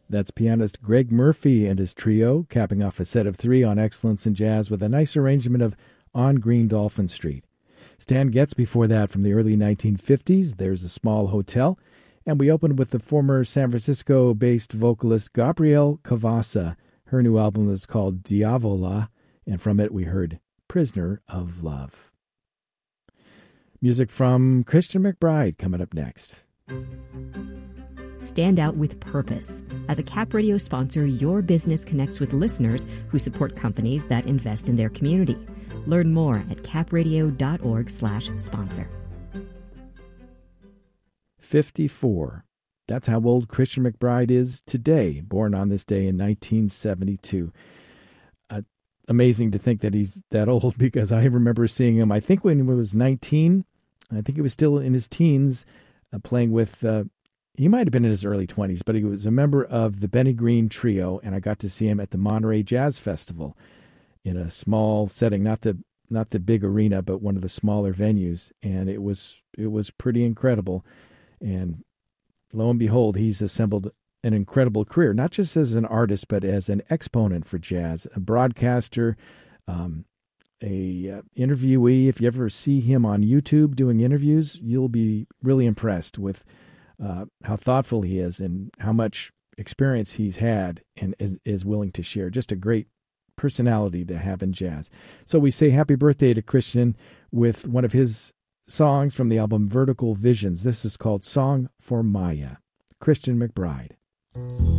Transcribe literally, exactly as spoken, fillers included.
That's pianist Greg Murphy and his trio, capping off a set of three on Excellence in Jazz with a nice arrangement of On Green Dolphin Street. Stan Getz before that from the early nineteen fifties, There's a Small Hotel, and we opened with the former San Francisco-based vocalist Gabrielle Cavassa. Her new album is called Diavola, and from it we heard Prisoner of Love. Music from Christian McBride coming up next. Stand out with purpose. As a Cap Radio sponsor, your business connects with listeners who support companies that invest in their community. Learn more at capradio.org slash sponsor. fifty-four. That's how old Christian McBride is today, born on this day in nineteen seventy-two. Uh, amazing to think that he's that old, because I remember seeing him, I think when he was nineteen, I think he was still in his teens, uh, playing with... Uh, He might have been in his early twenties, but he was a member of the Benny Green Trio, and I got to see him at the Monterey Jazz Festival in a small setting, not the not the big arena, but one of the smaller venues, and it was it was pretty incredible. And lo and behold, he's assembled an incredible career, not just as an artist, but as an exponent for jazz, a broadcaster, um, a uh, interviewee. If you ever see him on YouTube doing interviews, you'll be really impressed with Uh, how thoughtful he is and how much experience he's had and is, is willing to share. Just a great personality to have in jazz. So we say happy birthday to Christian with one of his songs from the album Vertical Visions. This is called Song for Maya. Christian McBride.